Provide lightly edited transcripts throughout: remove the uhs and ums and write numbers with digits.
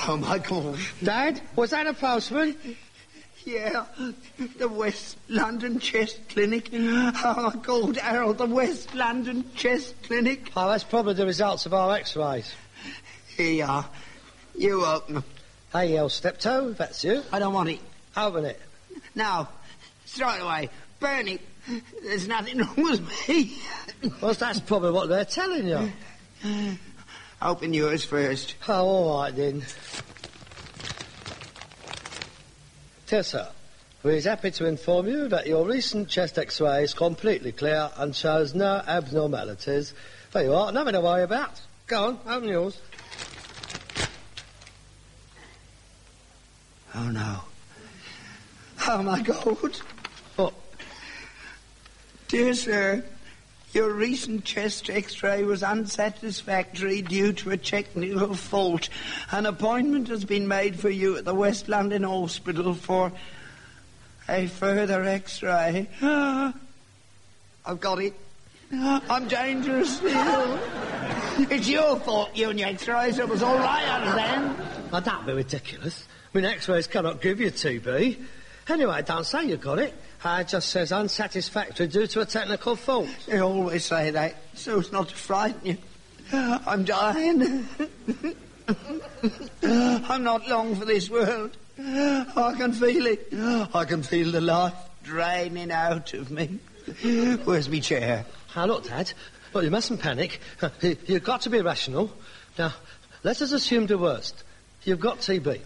Oh, my God. Dad, was that a postman? Yeah, the West London Chest Clinic. Oh, my God, Harold, the West London Chest Clinic. Oh, that's probably the results of our x-rays. Here you are. You open them. Hey, El Steptoe, if that's you. I don't want it. Open it. No, throw it away. Burn it. There's nothing wrong with me. Well, that's probably what they're telling you. Open yours first. Oh, all right, then. Dear sir, we are happy to inform you that your recent chest x-ray is completely clear and shows no abnormalities. There you are, nothing to worry about. Go on, open yours. Oh, no. Oh, my God. What? Dear sir, your recent chest x-ray was unsatisfactory due to a technical fault. An appointment has been made for you at the West London Hospital for a further x-ray. I've got it. I'm dangerous still. It's your fault, you and your x-rays. It was all right, I understand. Oh, don't be ridiculous. I mean, x-rays cannot give you TB. Anyway, don't say you got it. It just says unsatisfactory due to a technical fault. They always say that, so as not to frighten you. I'm dying. I'm not long for this world. I can feel it. I can feel the life draining out of me. Where's my chair? Now, look, Dad. Look, you mustn't panic. You've got to be rational. Now, let us assume the worst. You've got TB.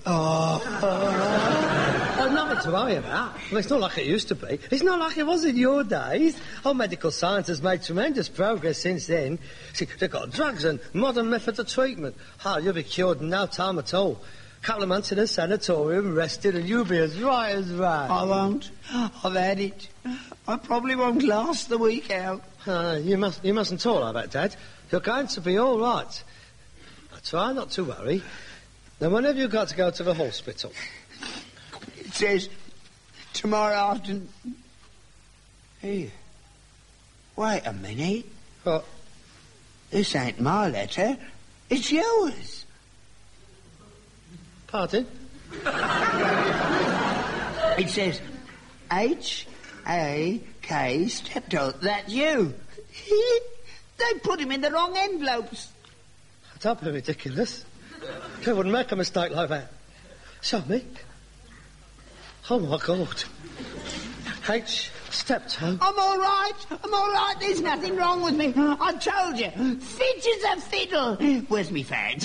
There's nothing to worry about. Well, it's not like it used to be. It's not like it was in your days. Oh, medical science has made tremendous progress since then. See, they've got drugs and modern methods of treatment. Oh, you'll be cured in no time at all. A couple of months in a sanatorium, rested, and you'll be as right as right. I won't. I've had it. I probably won't last the week out. You mustn't talk like that, Dad. You're going to be all right. Now, try not to worry. Now, whenever you've got to go to the hospital? It says tomorrow afternoon. Hey, wait a minute. What? This ain't my letter. It's yours. Pardon? It says H.A.K. Steptoe. That's you. They put him in the wrong envelopes. Don't be ridiculous. They wouldn't make a mistake like that. Show me. Oh, my God. H. Steptoe. I'm all right. There's nothing wrong with me. I told you. Fit as a fiddle. Where's me fads?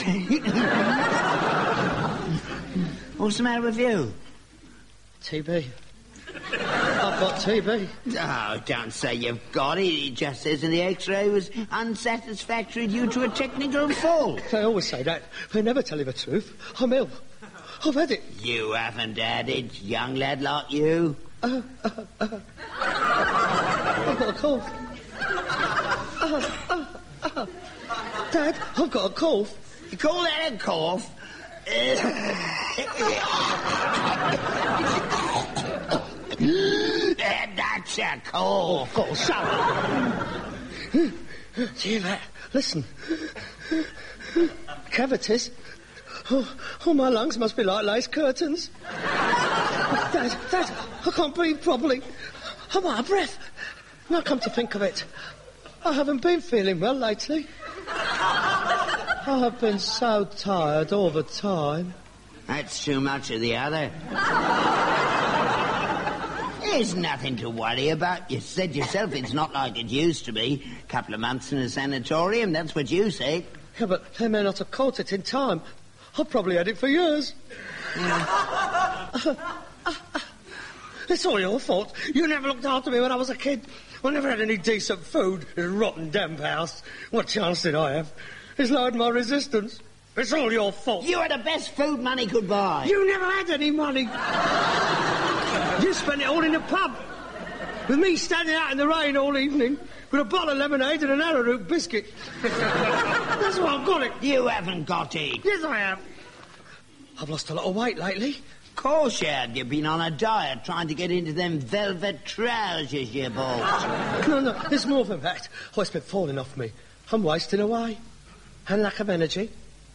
What's the matter with you? TB. I've got TB. Oh, don't say you've got it. It just says in the x-ray was unsatisfactory due to a technical fault. They always say that. They never tell you the truth. I'm ill. I've had it. You haven't had it, young lad like you. I've got a cough. Dad, I've got a cough. You call that a cough? That's a cough. Oh, God, shut up. Do you hear that? Listen. Cavities. Oh, my lungs must be like lace curtains. Dad, I can't breathe properly. I'm out of breath. Now, come to think of it, I haven't been feeling well lately. I have been so tired all the time. That's too much of the other. There's nothing to worry about. You said yourself it's not like it used to be. A couple of months in a sanatorium, that's what you said. Yeah, but they may not have caught it in time. I've probably had it for years. It's all your fault. You never looked after me when I was a kid. I never had any decent food in a rotten damp house. What chance did I have? It's lowered my resistance. It's all your fault. You had the best food money could buy. You never had any money. You spent it all in the pub. With me standing out in the rain all evening with a bottle of lemonade and an arrowroot biscuit. That's why I've got it. You haven't got it. Yes, I have. I've lost a lot of weight lately. Of course you had. You've been on a diet trying to get into them velvet trousers you bought. No, there's more than that. Oh, it's been falling off me. I'm wasting away. And lack of energy.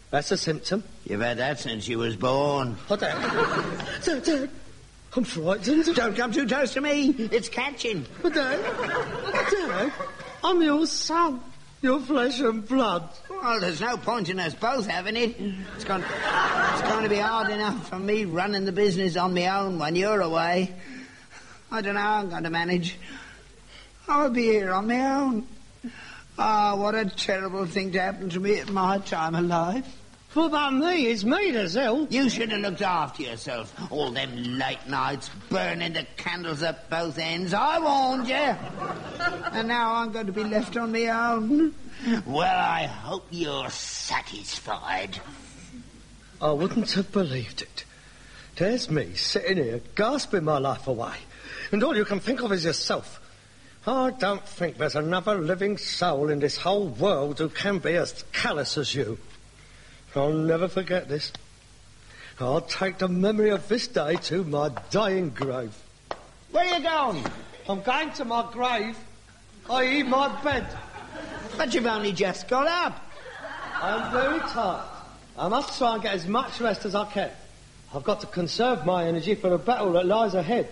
That's a symptom. You've had that since you was born. Oh, Dad. Dad, I'm frightened. Don't come too close to me. It's catching. But Dad, I'm your son. Your flesh and blood. Well, there's no point in us both having it. It's going to be hard enough for me running the business on my own when you're away. I don't know how I'm going to manage. I'll be here on my own. Ah, what a terrible thing to happen to me at my time of life. What about me? It's me that's ill. You should have looked after yourself. All them late nights, burning the candles at both ends. I warned you. And now I'm going to be left on my own. Well, I hope you're satisfied. I wouldn't have believed it. There's me sitting here, gasping my life away. And all you can think of is yourself. I don't think there's another living soul in this whole world who can be as callous as you. I'll never forget this. I'll take the memory of this day to my dying grave. Where are you going? I'm going to my grave, i.e. my bed. But you've only just got up. I'm very tired. I must try and get as much rest as I can. I've got to conserve my energy for the battle that lies ahead.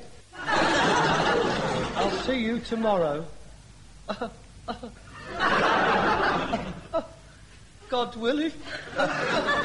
I'll see you tomorrow. God willing.